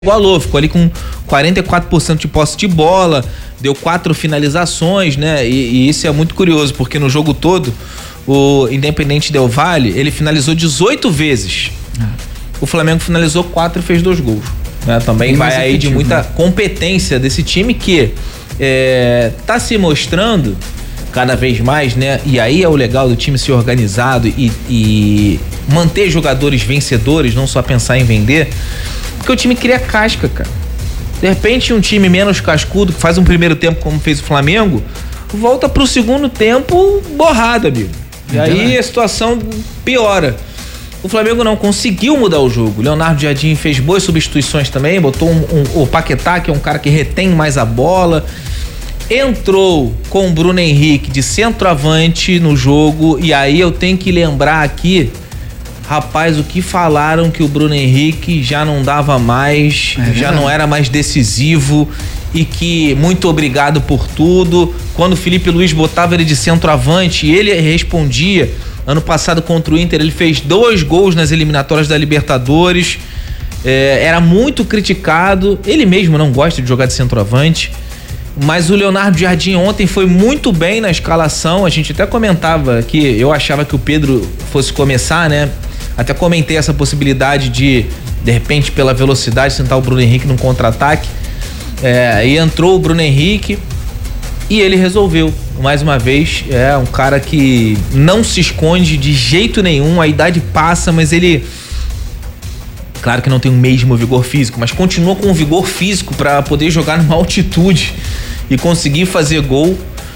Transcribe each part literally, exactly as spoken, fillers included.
igualou, ficou ali com quarenta e quatro por cento de posse de bola, deu quatro finalizações, né? E, e isso é muito curioso, porque no jogo todo, o Independente Del Valle, ele finalizou dezoito vezes. Ah. O Flamengo finalizou quatro e fez dois gols. Né? Também vai aí de muita competência desse time que é, tá se mostrando cada vez mais, né? E aí é o legal do time ser organizado e, e manter jogadores vencedores, não só pensar em vender. Porque o time cria casca, cara. De repente, um time menos cascudo, que faz um primeiro tempo como fez o Flamengo, volta pro segundo tempo borrado, amigo. E aí a situação piora. O Flamengo não conseguiu mudar o jogo. Leonardo Jardim fez boas substituições também, botou um, um, o Paquetá, que é um cara que retém mais a bola. Entrou com o Bruno Henrique de centroavante no jogo, e aí eu tenho que lembrar aqui, rapaz, o que falaram que o Bruno Henrique já não dava mais, é já não era mais decisivo e que muito obrigado por tudo. Quando o Felipe Luiz botava ele de centroavante, ele respondia. Ano passado contra o Inter ele fez dois gols nas eliminatórias da Libertadores, é, era muito criticado, ele mesmo não gosta de jogar de centroavante. Mas o Leonardo Jardim ontem foi muito bem na escalação. A gente até comentava que eu achava que o Pedro fosse começar, né? Até comentei essa possibilidade de, de repente, pela velocidade, sentar o Bruno Henrique num contra-ataque. É, e entrou o Bruno Henrique e ele resolveu. Mais uma vez, é um cara que não se esconde de jeito nenhum. A idade passa, mas ele... Claro que não tem o mesmo vigor físico, mas continua com o vigor físico para poder jogar numa altitude e conseguir fazer gol.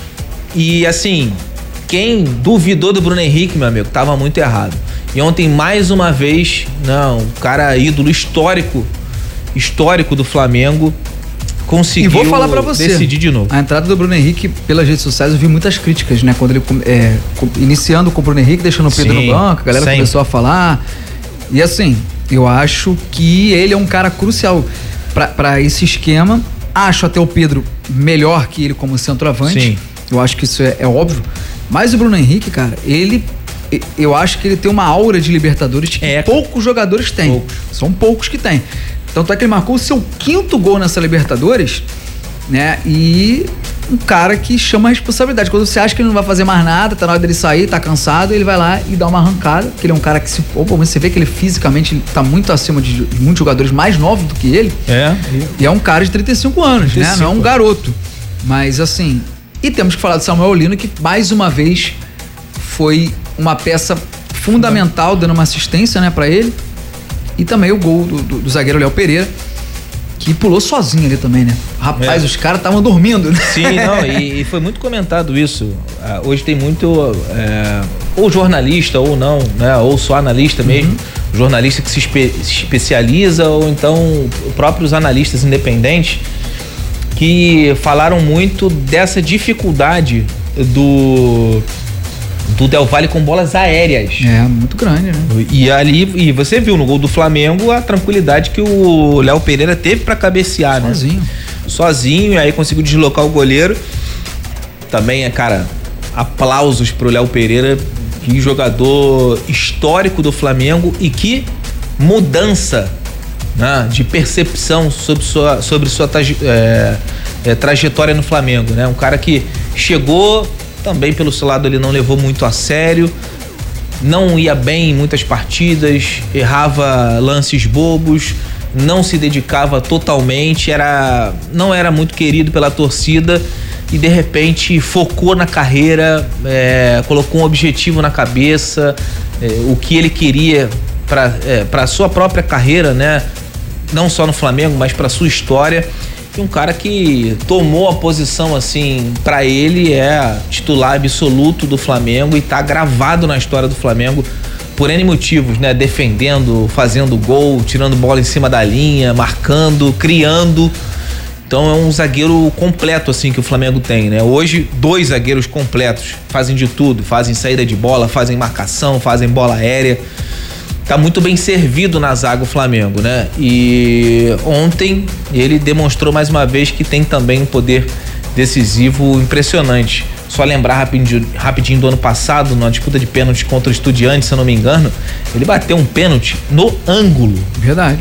E assim, quem duvidou do Bruno Henrique, meu amigo, tava muito errado. E ontem, mais uma vez, não, o cara ídolo histórico, histórico do Flamengo, conseguiu e vou falar pra você, decidir de novo. A entrada do Bruno Henrique pelas redes sociais, eu vi muitas críticas, né? Quando ele, é, iniciando com o Bruno Henrique, deixando o Pedro Sim, no banco, a galera sempre. começou a falar. E assim, eu acho que ele é um cara crucial para esse esquema. Acho até o Pedro melhor que ele como centroavante. Sim. Eu acho que isso é, é óbvio. Mas o Bruno Henrique, cara, ele... Eu acho que ele tem uma aura de Libertadores que é. poucos jogadores têm. Poucos. São poucos que têm. Tanto é que ele marcou o seu quinto gol nessa Libertadores, né? E um cara que chama a responsabilidade. Quando você acha que ele não vai fazer mais nada, tá na hora dele sair, tá cansado, ele vai lá e dá uma arrancada, porque ele é um cara que se... Opa, você vê que ele fisicamente tá muito acima de, de muitos jogadores mais novos do que ele. É. E é um cara de trinta e cinco anos, trinta e cinco. Né? Não é um garoto. Mas assim... E temos que falar do Samuel Lino, que mais uma vez foi uma peça fundamental, dando uma assistência, né, pra ele. E também o gol do, do, do zagueiro Léo Pereira, que pulou sozinho ali também, né? Rapaz, é. os caras estavam dormindo, né? Sim, não, e, e foi muito comentado isso. Uh, hoje tem muito, é, ou jornalista ou não, né? Ou só analista mesmo. Uhum. Jornalista que se, espe se especializa, ou então próprios analistas independentes, que falaram muito dessa dificuldade do... do Del Valle com bolas aéreas. É, muito grande, né? E ali, e você viu no gol do Flamengo a tranquilidade que o Léo Pereira teve pra cabecear, Sozinho. né? Sozinho, e aí conseguiu deslocar o goleiro. Também é, cara, aplausos pro Léo Pereira, que jogador histórico do Flamengo e que mudança, né, de percepção sobre sua, sobre sua é, é, trajetória no Flamengo, né? Um cara que chegou... Também pelo seu lado ele não levou muito a sério, não ia bem em muitas partidas, errava lances bobos, não se dedicava totalmente, era, não era muito querido pela torcida e de repente focou na carreira, é, colocou um objetivo na cabeça, é, o que ele queria para é, para sua própria carreira, né? Não só no Flamengo, mas para sua história. E um cara que tomou a posição, assim, pra ele é titular absoluto do Flamengo e tá gravado na história do Flamengo por N motivos, né? Defendendo, fazendo gol, tirando bola em cima da linha, marcando, criando. Então é um zagueiro completo, assim, que o Flamengo tem, né? Hoje, dois zagueiros completos, fazem de tudo, fazem saída de bola, fazem marcação, fazem bola aérea. Tá muito bem servido na zaga o Flamengo, né? E ontem ele demonstrou mais uma vez que tem também um poder decisivo impressionante. Só lembrar rapidinho, rapidinho do ano passado, numa disputa de pênalti contra o Estudiantes, se eu não me engano, ele bateu um pênalti no ângulo. Verdade.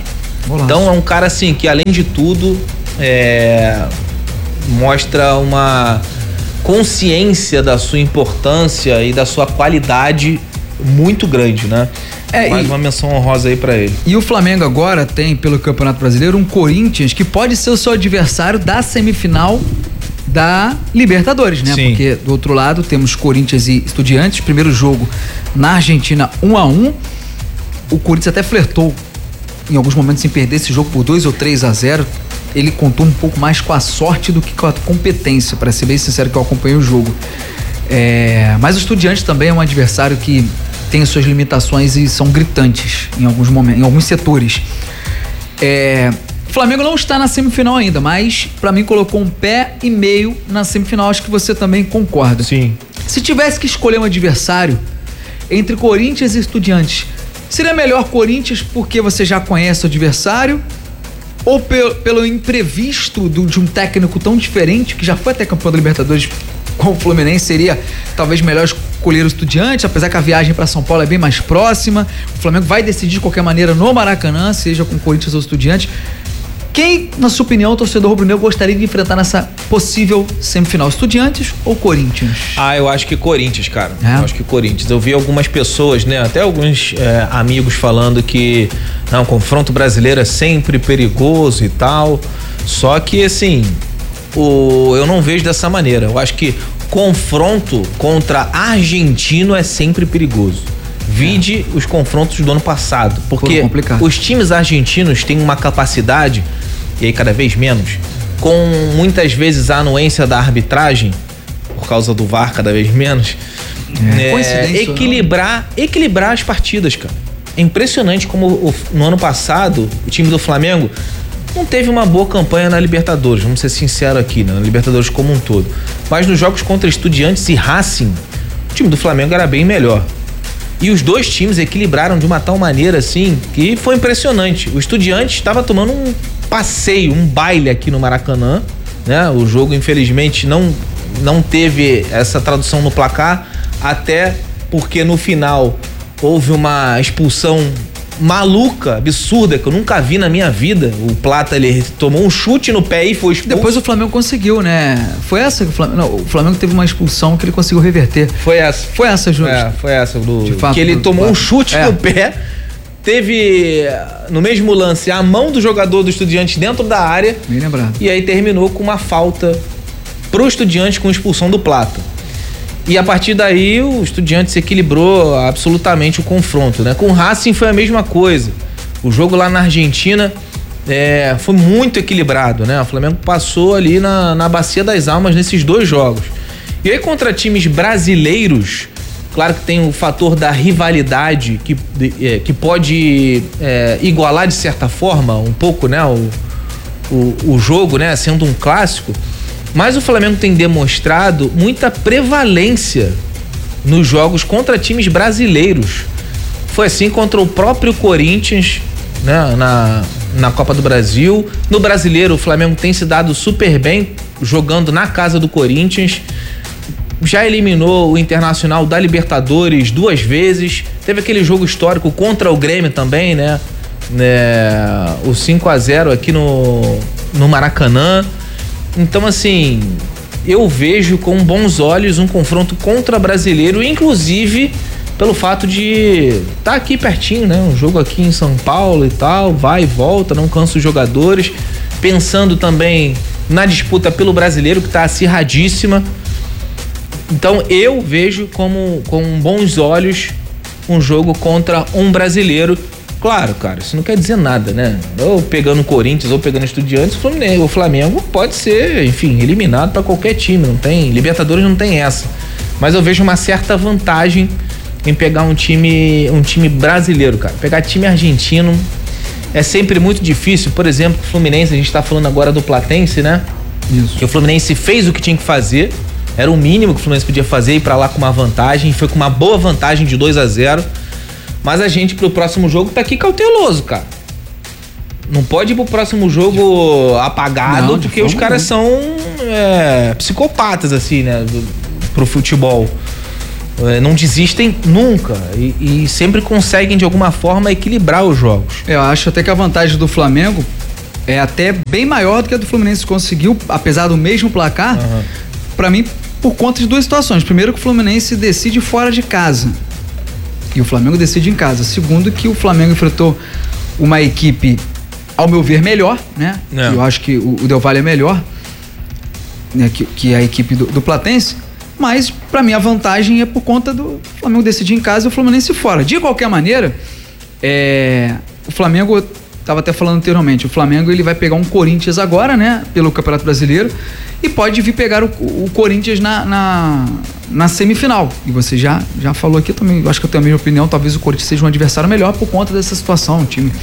Golaço. Então é um cara assim que, além de tudo, é, mostra uma consciência da sua importância e da sua qualidade muito grande, né? É, mais e, uma menção honrosa aí pra ele. E o Flamengo agora tem, pelo Campeonato Brasileiro, um Corinthians que pode ser o seu adversário da semifinal da Libertadores, né? Sim. Porque do outro lado temos Corinthians e Estudiantes, primeiro jogo na Argentina um a um. O Corinthians até flertou em alguns momentos em perder esse jogo por dois ou três a zero. Ele contou um pouco mais com a sorte do que com a competência, para ser bem sincero, que eu acompanhei o jogo. É, mas o Estudiantes também é um adversário que tem suas limitações e são gritantes em alguns momentos, em alguns setores. É, o Flamengo não está na semifinal ainda, mas para mim colocou um pé e meio na semifinal. Acho que você também concorda. Sim. Se tivesse que escolher um adversário entre Corinthians e Estudiantes, seria melhor Corinthians porque você já conhece o adversário, ou pelo, pelo imprevisto do, de um técnico tão diferente, que já foi até campeão da Libertadores com o Fluminense, seria talvez melhor escolher o Estudiantes, apesar que a viagem para São Paulo é bem mais próxima. O Flamengo vai decidir de qualquer maneira no Maracanã, seja com Corinthians ou Estudiantes. Quem, na sua opinião, o torcedor rubro-negro gostaria de enfrentar nessa possível semifinal? Estudiantes ou Corinthians? Ah, eu acho que Corinthians, cara. É? Eu acho que Corinthians. Eu vi algumas pessoas, né, até alguns é, amigos falando que não, o confronto brasileiro é sempre perigoso e tal. Só que, assim, o, eu não vejo dessa maneira. Eu acho que confronto contra argentino é sempre perigoso. Vide é. os confrontos do ano passado, porque os times argentinos têm uma capacidade, e aí cada vez menos, com muitas vezes a anuência da arbitragem, por causa do V A R cada vez menos, é. É, equilibrar, equilibrar as partidas, cara. É impressionante como o, no ano passado o time do Flamengo não teve uma boa campanha na Libertadores, vamos ser sinceros aqui, né? Na Libertadores como um todo. Mas nos jogos contra Estudiantes e Racing, o time do Flamengo era bem melhor. E os dois times equilibraram de uma tal maneira assim que foi impressionante. O Estudiantes estava tomando um passeio, um baile aqui no Maracanã, né? O jogo infelizmente não, não teve essa tradução no placar, até porque no final houve uma expulsão maluca, absurda, que eu nunca vi na minha vida. O Plata, ele tomou um chute no pé e foi expulso. Depois o Flamengo conseguiu, né? Foi essa que o Flamengo... Não, o Flamengo teve uma expulsão que ele conseguiu reverter. Foi essa. Foi essa, Júlio? É, foi essa. Do, de fato, que ele do, tomou do... um chute é. no pé, teve no mesmo lance a mão do jogador do Estudiantes dentro da área. Bem lembrado. E aí terminou com uma falta pro Estudiantes com expulsão do Plata. E a partir daí o Estudiantes equilibrou absolutamente o confronto, né? Com o Racing foi a mesma coisa. O jogo lá na Argentina é, foi muito equilibrado, né? O Flamengo passou ali na, na bacia das almas nesses dois jogos. E aí contra times brasileiros, claro que tem o fator da rivalidade que, é, que pode é, igualar de certa forma um pouco, né? O, o, o jogo, né? Sendo um clássico. Mas o Flamengo tem demonstrado muita prevalência nos jogos contra times brasileiros. Foi assim contra o próprio Corinthians, né, na, na Copa do Brasil. No Brasileiro, o Flamengo tem se dado super bem jogando na casa do Corinthians. Já eliminou o Internacional da Libertadores duas vezes. Teve aquele jogo histórico contra o Grêmio também, né? né o cinco a zero aqui no, no Maracanã. Então, assim, eu vejo com bons olhos um confronto contra brasileiro, inclusive pelo fato de estar tá aqui pertinho, né? Um jogo aqui em São Paulo e tal, vai e volta, não cansa os jogadores. Pensando também na disputa pelo brasileiro, que está acirradíssima. Então, eu vejo como, com bons olhos um jogo contra um brasileiro. Claro, cara, isso não quer dizer nada, né? Ou pegando o Corinthians ou pegando Estudiantes, o Flamengo pode ser, enfim, eliminado para qualquer time, não tem, Libertadores não tem essa. Mas eu vejo uma certa vantagem em pegar um time, um time brasileiro, cara. Pegar time argentino é sempre muito difícil. Por exemplo, o Fluminense, a gente tá falando agora do Platense, né? Isso. Que o Fluminense fez o que tinha que fazer, era o mínimo que o Fluminense podia fazer, ir pra lá com uma vantagem, foi com uma boa vantagem de dois a zero. Mas a gente, pro próximo jogo, tá aqui cauteloso, cara. Não pode ir pro próximo jogo apagado, não, porque os caras são é, psicopatas, assim, né? Do, pro futebol. não desistem nunca e, e sempre conseguem de alguma forma equilibrar os jogos. Eu acho até que a vantagem do Flamengo é até bem maior do que a do Fluminense conseguiu, apesar do mesmo placar, uhum. Pra mim, por conta de duas situações. Primeiro, que o Fluminense decide fora de casa e o Flamengo decide em casa. Segundo, que o Flamengo enfrentou uma equipe, ao meu ver, melhor, né? É. Eu acho que o, o Del Valle é melhor, né? que, que a equipe do, do Platense. Mas, pra mim, a vantagem é por conta do Flamengo decidir em casa e o Fluminense fora. De qualquer maneira, é, o Flamengo, tava até falando anteriormente, o Flamengo ele vai pegar um Corinthians agora, né? Pelo Campeonato Brasileiro. E pode vir pegar o, o Corinthians na, na, na semifinal. E você já, já falou aqui também, eu acho que eu tenho a mesma opinião, talvez o Corinthians seja um adversário melhor por conta dessa situação. O time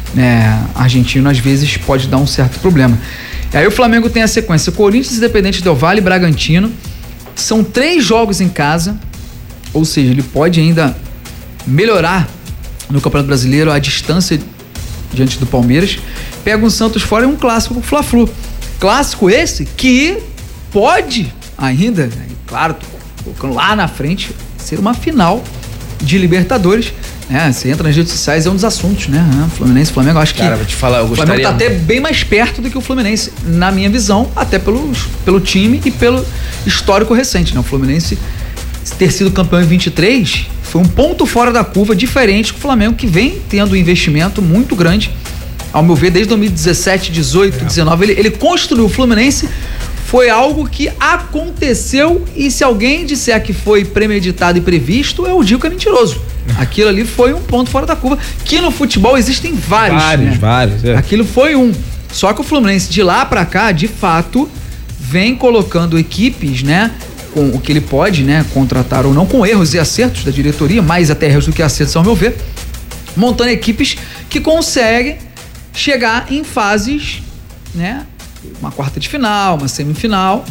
é, argentino, às vezes, pode dar um certo problema. E aí o Flamengo tem a sequência Corinthians, Independente Del Valle e Bragantino. São três jogos em casa, ou seja, ele pode ainda melhorar no Campeonato Brasileiro a distância diante do Palmeiras. Pega um Santos fora e um clássico com o Fla-Flu. Clássico esse que pode ainda, né, claro, tô colocando lá na frente, ser uma final de Libertadores. É, você entra nas redes sociais, é um dos assuntos, né? Fluminense, Flamengo, acho Cara, que vou te falar, eu o Flamengo gostaria... tá até bem mais perto do que o Fluminense, na minha visão, até pelo, pelo time e pelo histórico recente, né? O Fluminense ter sido campeão em vinte e três foi um ponto fora da curva, diferente do Flamengo, que vem tendo um investimento muito grande, ao meu ver, desde dois mil e dezessete, dezoito, dezenove, ele, ele construiu o Fluminense. Foi algo que aconteceu e se alguém disser que foi premeditado e previsto, eu digo que é mentiroso. Aquilo ali foi um ponto fora da curva, que no futebol existem vários. Vários, né? vários. É. Aquilo foi um. Só que o Fluminense, de lá pra cá, de fato, vem colocando equipes, né? Com o que ele pode, né? Contratar ou não, com erros e acertos da diretoria, mais até erros do que acertos, ao meu ver. Montando equipes que conseguem chegar em fases, né? Uma quarta de final, uma semifinal.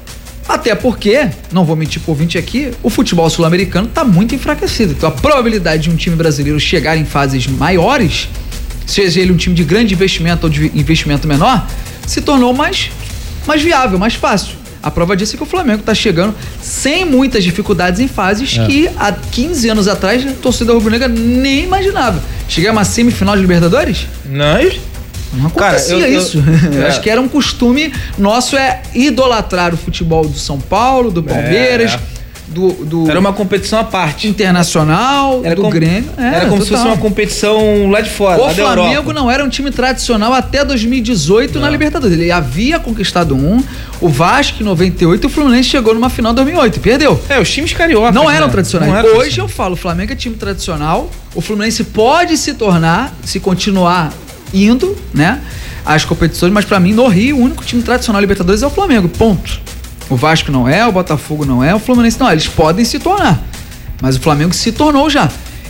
Até porque, não vou mentir pro ouvinte aqui, o futebol sul-americano tá muito enfraquecido. Então a probabilidade de um time brasileiro chegar em fases maiores, seja ele um time de grande investimento ou de investimento menor, se tornou mais, mais viável, mais fácil. A prova disso é que o Flamengo tá chegando sem muitas dificuldades em fases é. que há quinze anos atrás a torcida rubro-negra nem imaginava. Chegar a uma semifinal de Libertadores? Não, Não acontecia Cara, eu, isso. Eu, eu acho que era um costume nosso é idolatrar o futebol do São Paulo, do Palmeiras, é. do, do... Era uma competição à parte. Internacional, era do com... Grêmio. É, era como total. se fosse uma competição lá de fora, O lá da Flamengo Europa. não era um time tradicional até dois mil e dezoito não. na Libertadores. Ele havia conquistado um, o Vasco em noventa e oito e o Fluminense chegou numa final em dois mil e oito e perdeu. É, os times cariocas. Não eram né? tradicionais. Não era Hoje tradicional. eu falo, o Flamengo é time tradicional, o Fluminense pode se tornar, se continuar indo, né? As competições, mas pra mim, no Rio, o único time tradicional Libertadores é o Flamengo, ponto. O Vasco não é, o Botafogo não é, o Fluminense não é. Eles podem se tornar, mas o Flamengo se tornou já.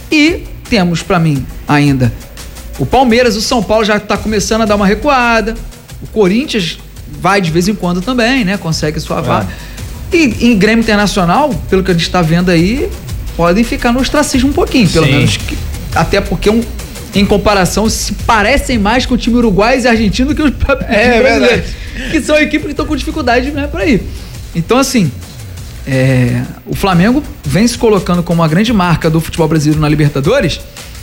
E temos pra mim ainda o Palmeiras, o São Paulo já tá começando a dar uma recuada, o Corinthians vai de vez em quando também, né? Consegue sua vaga. É. E em Grêmio Internacional, pelo que a gente tá vendo aí, podem ficar no ostracismo um pouquinho, pelo Sim. menos. Que, até porque um em comparação, se parecem mais com o time uruguai e argentino do que os próprios é, brasileiros. É que são equipes que estão com dificuldade, né, por aí. Então, assim, é, o Flamengo vem se colocando como uma grande marca do futebol brasileiro na Libertadores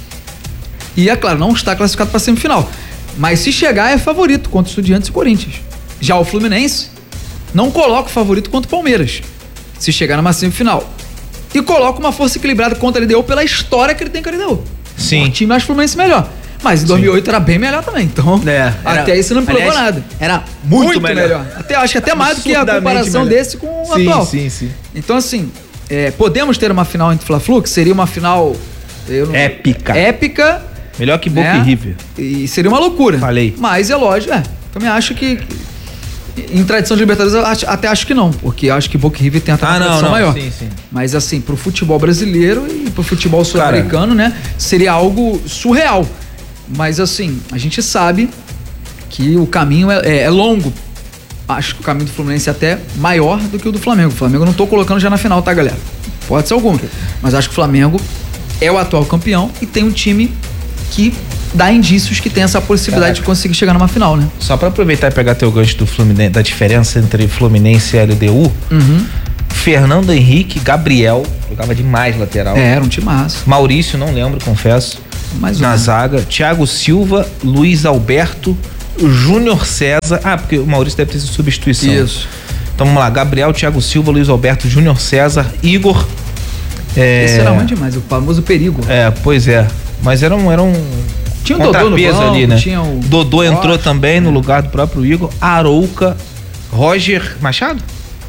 e, é claro, não está classificado para a semifinal. Mas se chegar, é favorito contra o Estudiantes e Corinthians. Já o Fluminense não coloca o favorito contra o Palmeiras, se chegar numa semifinal. E coloca uma força equilibrada contra a L D U pela história que ele tem com a L D U. Sim. O time acho o Fluminense melhor. Mas em dois mil e oito Sim. era bem melhor também. Então, é, era, até aí você não me provou nada. Era muito, muito melhor. melhor. Até, acho que até mais do que a comparação melhor. desse com o sim, atual. Sim, sim. Então, assim, é, podemos ter uma final entre Fla-Flu, que seria uma final... Eu não, épica. Épica. Melhor que Boca né? e River. E seria uma loucura. Falei. Mas é lógico, é. Também acho que... Em tradição de Libertadores, eu acho, até acho que não, porque acho que Boca e River tem até uma ah, tradição não, não. maior. Sim, sim. Mas assim, pro futebol brasileiro e pro futebol sul-americano, né, seria algo surreal. Mas assim, a gente sabe que o caminho é, é, é longo. Acho que o caminho do Fluminense é até maior do que o do Flamengo. O Flamengo eu não tô colocando já na final, tá, galera? Pode ser algum. Mas acho que o Flamengo é o atual campeão e tem um time que dá indícios que tem essa possibilidade Caraca. de conseguir chegar numa final, né? Só pra aproveitar e pegar teu gancho do Fluminense, da diferença entre Fluminense e L D U, uhum. Fernando Henrique, Gabriel, jogava demais lateral. É, era um timaço. Maurício, não lembro, confesso. Mais na zaga. Thiago Silva, Luiz Alberto, Júnior César. Ah, porque o Maurício deve ter sido substituição. Isso. Então vamos lá, Gabriel, Thiago Silva, Luiz Alberto, Júnior César, Igor. É... Esse era muito demais, o famoso perigo. É, pois é. Mas era um, era um tinha um Dodô no banco, ali, né? Tinha o Dodô entrou Rocha, também é. no lugar do próprio Igor. Arouca, Roger Machado?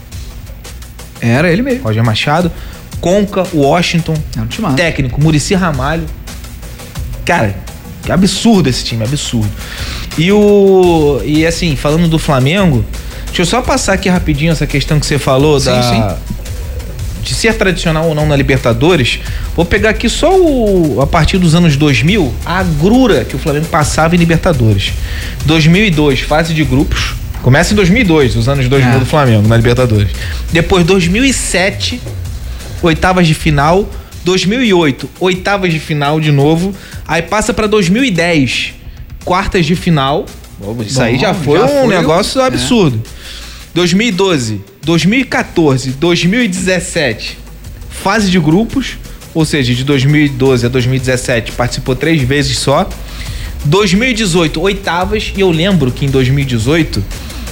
Era ele mesmo. Roger Machado, Conca, Washington, um técnico, Muricy Ramalho. Cara, que absurdo esse time, absurdo. E o e assim, falando do Flamengo, deixa eu só passar aqui rapidinho essa questão que você falou sim, da sim. de ser tradicional ou não na Libertadores. Vou pegar aqui só o, a partir dos anos dois mil, a agrura que o Flamengo passava em Libertadores. dois mil e dois, fase de grupos. Começa em dois mil e dois, os anos dois mil é. do Flamengo na Libertadores. Depois dois mil e sete, oitavas de final. dois mil e oito, oitavas de final de novo. Aí passa pra dois mil e dez, quartas de final. Isso Bom, aí já foi já um foi negócio eu... absurdo. É. dois mil e doze, dois mil e quatorze, dois mil e dezessete, fase de grupos, ou seja, de dois mil e doze a dois mil e dezessete participou três vezes só. dois mil e dezoito, oitavas, e eu lembro que em dois mil e dezoito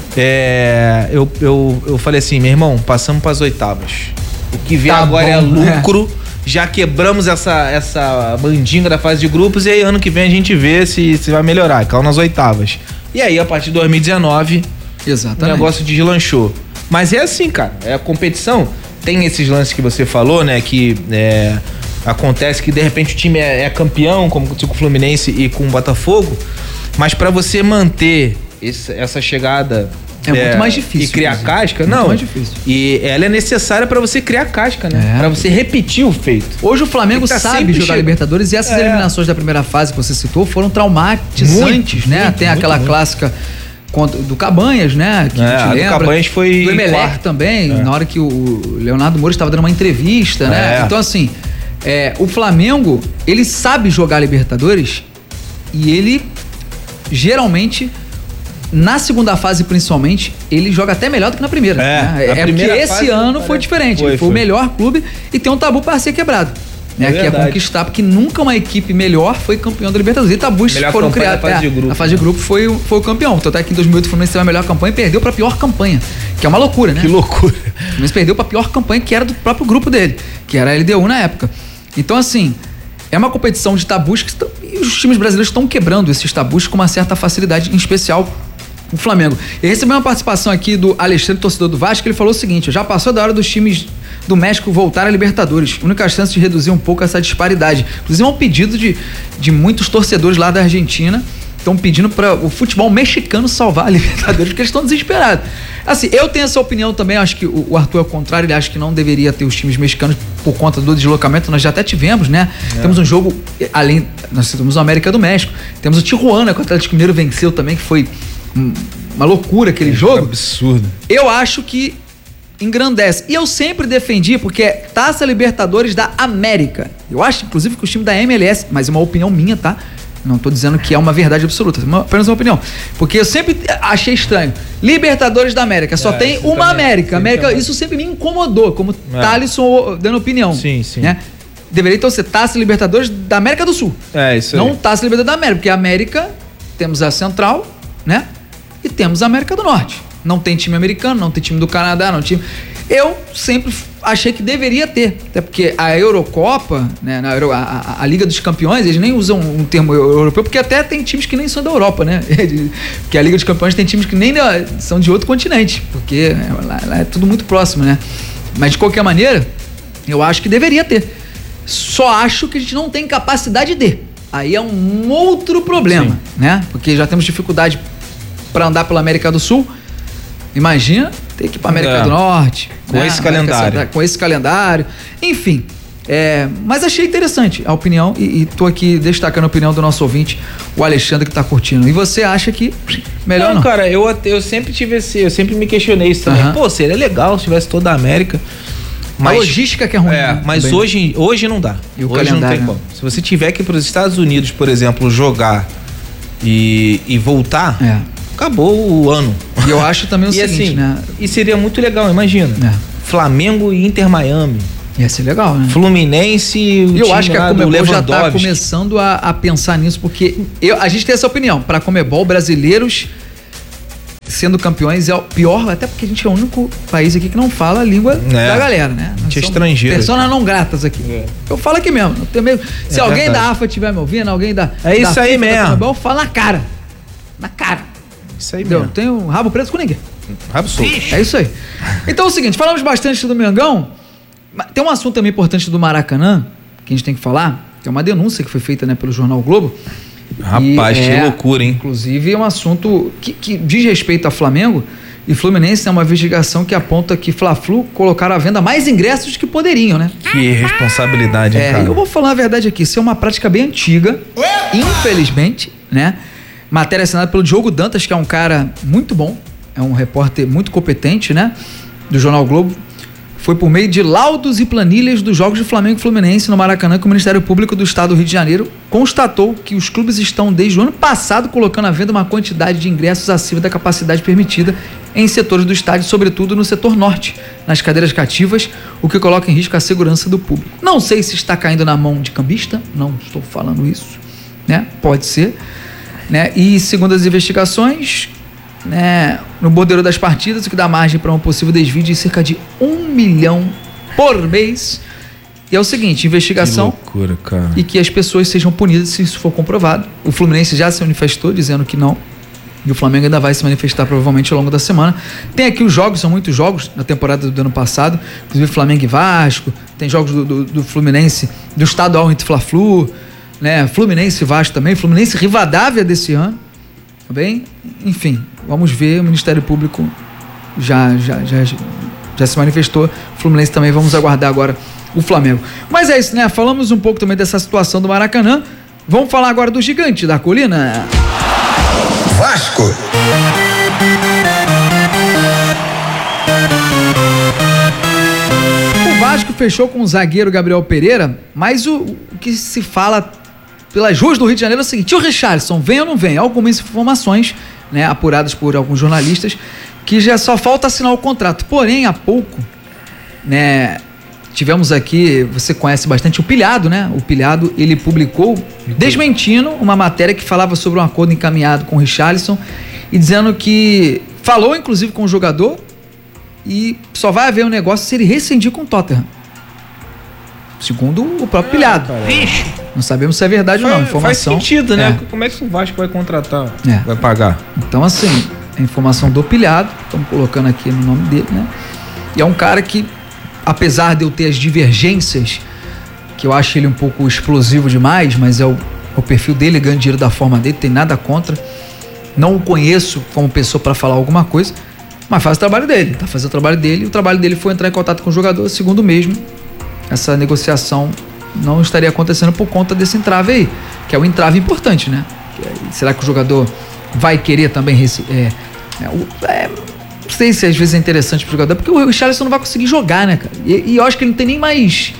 é, eu, eu, eu falei assim, meu irmão, passamos para as oitavas. O que vem tá agora bom, é lucro, é. Já quebramos essa, essa mandinga da fase de grupos e aí ano que vem a gente vê se, se vai melhorar, caiu nas oitavas. E aí a partir de dois mil e dezenove exatamente. O negócio deslanchou. Mas é assim, cara, é a competição. Tem esses lances que você falou, né? Que é, acontece que de repente o time é, é campeão, como com o Fluminense e com o Botafogo. Mas pra você manter esse, essa chegada... É, é muito mais difícil. E criar inclusive. casca, muito não. mais difícil. E ela é necessária pra você criar casca, né? É. Pra você repetir o feito. Hoje o Flamengo tá sabe jogar che... Libertadores e essas é. eliminações da primeira fase que você citou foram traumatizantes, muito, né? Muito, Tem muito, aquela muito. clássica... do Cabanhas, né? Que é, a gente lembra. Do Cabanhas foi... Do Emelec também, é. na hora que o Leonardo Moura estava dando uma entrevista, é. né? Então, assim, é, o Flamengo, ele sabe jogar Libertadores e ele, geralmente, na segunda fase, principalmente, ele joga até melhor do que na primeira. É, né? é porque esse ano foi diferente. Foi, foi, foi o melhor clube e tem um tabu para ser quebrado. Né, é que é conquistar, porque nunca uma equipe melhor foi campeão da Libertadores. E tabus foram criados. A fase de grupo, a fase de grupo foi, foi o campeão. Tanto é que em dois mil e oito o Fluminense teve a melhor campanha e perdeu pra pior campanha. Que é uma loucura, né? Que loucura. O Fluminense perdeu pra pior campanha, que era do próprio grupo dele, que era a L D U na época. Então, assim, é uma competição de tabus que estão, e os times brasileiros estão quebrando esses tabus com uma certa facilidade, em especial o Flamengo. Eu recebi uma participação aqui do Alexandre, torcedor do Vasco, ele falou o seguinte: já passou da hora dos times do México voltar a Libertadores. Única chance de reduzir um pouco essa disparidade. Inclusive é um pedido de, de muitos torcedores lá da Argentina. Estão pedindo para o futebol mexicano salvar a Libertadores, porque eles estão desesperados. Assim, eu tenho essa opinião também, acho que o, o Arthur é o contrário, ele acha que não deveria ter os times mexicanos por conta do deslocamento. Nós já até tivemos, né? É. Temos um jogo, além, nós temos o América do México, temos o Tijuana, que o Atlético Mineiro venceu também, que foi um, uma loucura aquele é, jogo. Absurdo. Eu acho que engrandece. E eu sempre defendi, porque é Taça Libertadores da América. Eu acho, inclusive, que o time da M L S, mas é uma opinião minha, tá? Não tô dizendo que é uma verdade absoluta, é uma, apenas uma opinião. Porque eu sempre achei estranho. Libertadores da América, só é, tem uma também, América. América isso sempre me incomodou, como é. Thalisson dando opinião. Sim, sim. Né? Deveria então ser Taça Libertadores da América do Sul. É, isso aí. Não Taça Libertadores da América, porque a América, temos a Central, né? E temos a América do Norte. Não tem time americano, não tem time do Canadá, não time... Eu sempre achei que deveria ter, até porque a Eurocopa, né, na Euro, a, a, a Liga dos Campeões, eles nem usam um termo europeu, porque até tem times que nem são da Europa, né? Porque a Liga dos Campeões tem times que nem da, são de outro continente, porque lá, lá é tudo muito próximo, né? Mas de qualquer maneira, eu acho que deveria ter. Só acho que a gente não tem capacidade de. Aí é um outro problema, sim, né? Porque já temos dificuldade para andar pela América do Sul. Imagina ter que ir para América é. do Norte. Com né? esse América calendário. Central, com esse calendário. Enfim. É, mas achei interessante a opinião e, e tô aqui destacando a opinião do nosso ouvinte, o Alexandre, que tá curtindo. E você acha que melhor não? Não, cara, eu, eu sempre tive esse... Eu sempre me questionei isso também. Uhum. Pô, seria legal se tivesse toda a América. Mas, a logística que é ruim. É, né? mas hoje, hoje não dá. E o hoje calendário, não tem como. Se você tiver que ir para os Estados Unidos, por exemplo, jogar e, e voltar... É. Acabou o ano. E eu acho também o e seguinte, assim, né? E seria muito legal, imagina. É. Flamengo e Inter Miami. Ia ser legal, né? Fluminense e o eu time acho que a lá Comebol do já tá começando a, a pensar nisso, porque eu, a gente tem essa opinião. Pra Comebol, brasileiros sendo campeões é o pior, até porque a gente é o único país aqui que não fala a língua é. da galera, né? A gente é estrangeiro. Personas não gratas aqui. É. Eu falo aqui mesmo. Não tenho medo. Se é alguém verdade. da A F A estiver me ouvindo, alguém da. É isso da aí FIFA, mesmo. Comebol, fala na cara. Na cara. Isso aí Entendeu? mesmo. Não tenho rabo preso com ninguém. Rabo solto. É isso aí. Então é o seguinte, falamos bastante do Mengão. Tem um assunto também importante do Maracanã, que a gente tem que falar, que é uma denúncia que foi feita, né, pelo Jornal Globo. Rapaz, e, que é, loucura, hein? Inclusive é um assunto que, que diz respeito a Flamengo e Fluminense. É uma investigação que aponta que Fla-Flu colocaram à venda mais ingressos que poderiam, né? Que responsabilidade, hein, é, cara? Eu vou falar a verdade aqui, isso é uma prática bem antiga, infelizmente, né? Matéria assinada pelo Diogo Dantas, que é um cara muito bom, é um repórter muito competente, né? Do Jornal Globo. Foi por meio de laudos e planilhas dos jogos de Flamengo e Fluminense no Maracanã que o Ministério Público do Estado do Rio de Janeiro constatou que os clubes estão desde o ano passado colocando à venda uma quantidade de ingressos acima da capacidade permitida em setores do estádio, sobretudo no setor norte, nas cadeiras cativas, o que coloca em risco a segurança do público. Não sei se está caindo na mão de cambista, não estou falando isso, né? Pode ser, né? E segundo as investigações, né, no bordeiro das partidas, o que dá margem para um possível desvio de cerca de um milhão por mês. E é o seguinte, investigação, que loucura, cara. E que as pessoas sejam punidas se isso for comprovado. O Fluminense já se manifestou dizendo que não, e o Flamengo ainda vai se manifestar provavelmente ao longo da semana. Tem aqui os jogos, são muitos jogos na temporada do ano passado, inclusive Flamengo e Vasco, tem jogos do, do, do Fluminense, do estadual entre Fla-Flu, né, Fluminense e Vasco também, Fluminense e Rivadavia desse ano, tá bem? Enfim, vamos ver, o Ministério Público já, já, já, já se manifestou, o Fluminense também, vamos aguardar agora o Flamengo. Mas é isso, né? Falamos um pouco também dessa situação do Maracanã, vamos falar agora do gigante da colina. Vasco. O Vasco fechou com o zagueiro Gabriel Pereira, mas o, o que se fala pelas ruas do Rio de Janeiro é o seguinte: o Richarlison vem ou não vem? Algumas informações, né, apuradas por alguns jornalistas, que já só falta assinar o contrato. Porém, há pouco, né, tivemos aqui, você conhece bastante o Pilhado, né? O Pilhado, ele publicou, desmentindo uma matéria que falava sobre um acordo encaminhado com o Richarlison e dizendo que falou, inclusive, com o jogador e só vai haver um negócio se ele rescindir com o Tottenham. Segundo o próprio Pilhado. Vixe. Não sabemos se é verdade ou não. Informação, faz sentido, né? É. Como é que o Vasco vai contratar? É. Vai pagar? Então, assim, a informação do Pilhado, estamos colocando aqui no nome dele, né? E é um cara que, apesar de eu ter as divergências, que eu acho ele um pouco explosivo demais, mas é o, é o perfil dele, ganha dinheiro da forma dele, tem nada contra. Não o conheço como pessoa para falar alguma coisa, mas faz o trabalho dele, tá fazendo o trabalho dele, e o trabalho dele foi entrar em contato com o jogador, segundo mesmo, essa negociação não estaria acontecendo por conta desse entrave aí, que é um entrave importante, né? Será que o jogador vai querer também é, é, é, não sei se às vezes é interessante pro jogador, porque o Richarlison não vai conseguir jogar, né, cara? E, e eu acho que ele não tem nem mais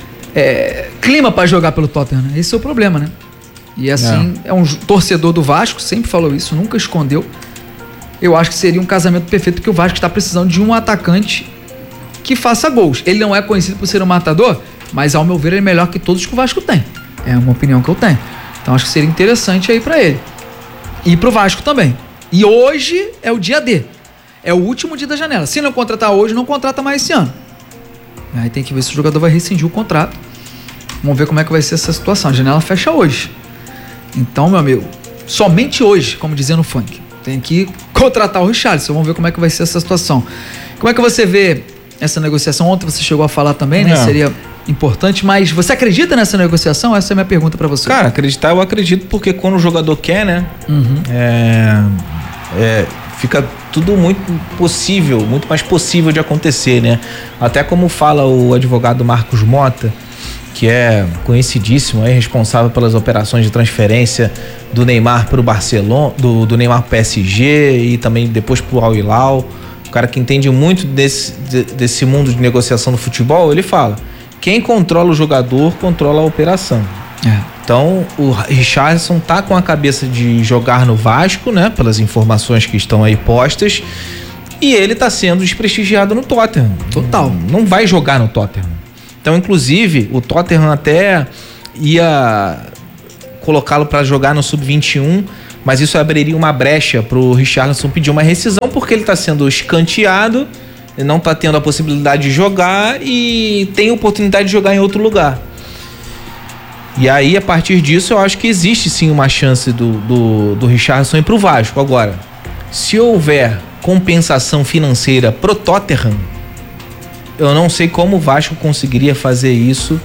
é, clima para jogar pelo Tottenham, né? Esse é o problema, né? E assim, é. é um torcedor do Vasco, sempre falou isso, nunca escondeu. Eu acho que seria um casamento perfeito, porque o Vasco está precisando de um atacante que faça gols. Ele não é conhecido por ser um matador, mas ao meu ver ele é melhor que todos que o Vasco tem. É uma opinião que eu tenho. Então acho que seria interessante aí pra ele. E pro Vasco também. E hoje é o dia D. É o último dia da janela. Se não contratar hoje, não contrata mais esse ano. Aí tem que ver se o jogador vai rescindir o contrato. Vamos ver como é que vai ser essa situação. A janela fecha hoje. Então, meu amigo, somente hoje, como dizia no funk, tem que contratar o Richarlison. Vamos ver como é que vai ser essa situação. Como é que você vê essa negociação? Ontem você chegou a falar também, né? É. Seria importante, mas você acredita nessa negociação? Essa é a minha pergunta pra você. Cara, acreditar eu acredito, porque quando o jogador quer, né? Uhum. É, é, fica tudo muito possível, muito mais possível de acontecer, né? Até como fala o advogado Marcos Mota, que é conhecidíssimo, é responsável pelas operações de transferência do Neymar pro Barcelona, do, do Neymar pro P S G e também depois pro Al Hilal. O cara que entende muito desse, desse mundo de negociação do futebol, ele fala: quem controla o jogador, controla a operação. É. Então, o Richarlison tá com a cabeça de jogar no Vasco, né? Pelas informações que estão aí postas. E ele tá sendo desprestigiado no Tottenham. Total. Não, não vai jogar no Tottenham. Então, inclusive, o Tottenham até ia colocá-lo para jogar no sub vinte e um, mas isso abriria uma brecha pro Richarlison pedir uma rescisão, porque ele está sendo escanteado, não está tendo a possibilidade de jogar e tem oportunidade de jogar em outro lugar. E aí, a partir disso, eu acho que existe sim uma chance do, do, do Richarlison ir pro Vasco. Agora, se houver compensação financeira pro Tottenham, eu não sei como o Vasco conseguiria fazer isso